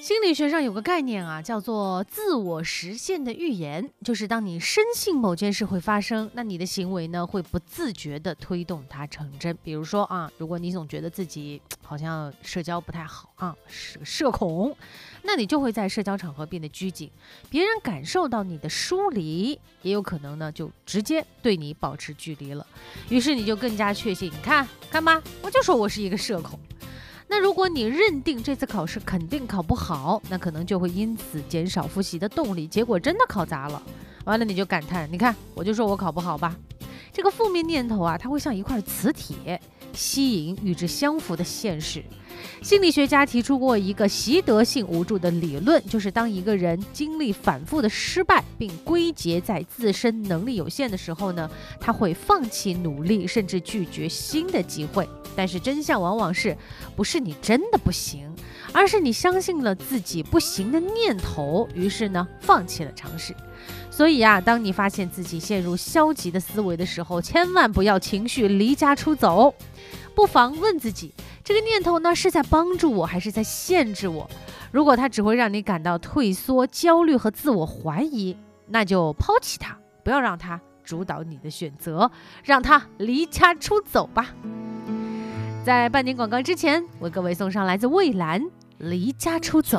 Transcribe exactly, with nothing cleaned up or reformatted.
心理学上有个概念啊，叫做自我实现的预言，就是当你深信某件事会发生，那你的行为呢会不自觉地推动它成真。比如说啊，如果你总觉得自己好像社交不太好啊，是个社恐，那你就会在社交场合变得拘谨，别人感受到你的疏离，也有可能呢就直接对你保持距离了。于是你就更加确信，你看看吧，我就说我是一个社恐。那如果你认定这次考试肯定考不好，那可能就会因此减少复习的动力，结果真的考砸了，完了你就感叹，你看我就说我考不好吧。这个负面念头啊，它会像一块磁铁，吸引与之相符的现实。心理学家提出过一个习得性无助的理论，就是当一个人经历反复的失败，并归结在自身能力有限的时候呢，他会放弃努力，甚至拒绝新的机会。但是真相往往是，不是你真的不行，而是你相信了自己不行的念头，于是呢，放弃了尝试。所以啊，当你发现自己陷入消极的思维的时候，千万不要情绪离家出走，不妨问自己，这个念头呢是在帮助我还是在限制我？如果它只会让你感到退缩、焦虑和自我怀疑，那就抛弃它，不要让它主导你的选择，让它离家出走吧。在半点广告之前，为各位送上来自蔚蓝《离家出走》。